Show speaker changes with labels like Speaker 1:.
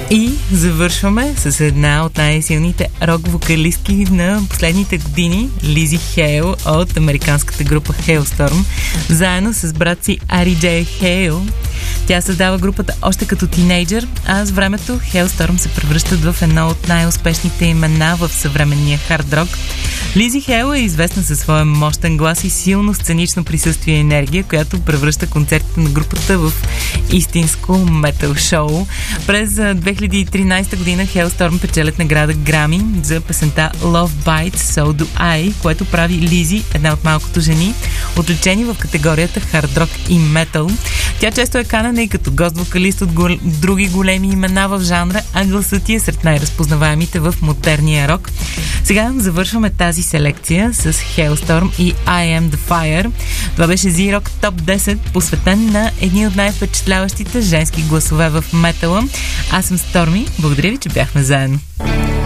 Speaker 1: И завършваме с една от най-силните рок-вокалистки на последните години, Лизи Хейл от американската група Halestorm, заедно с брат си Ари Джей Хейл. Тя създава групата още като тинейджър, а с времето Halestorm се превръщат в едно от най-успешните имена в съвременния хард рок. Лизи Хейл е известна със своя мощен глас и силно сценично присъствие и енергия, която превръща концертите на групата в истинско метал шоу. През 2013 година Halestorm печелят награда Грами за песента Love Bites So Do I, което прави Лизи една от малкото жени, отличени в категорията хард рок и метал. Тя често е канена и като гост-вокалист от други големи имена в жанра, а гласът е сред най-разпознаваемите в модерния рок. Сега завършваме тази селекция с Halestorm и I Am The Fire. Това беше Z-Rock Top 10, посветен на едни от най-впечатляващите женски гласове в метала. Аз съм Stormy. Благодаря ви, че бяхме заедно.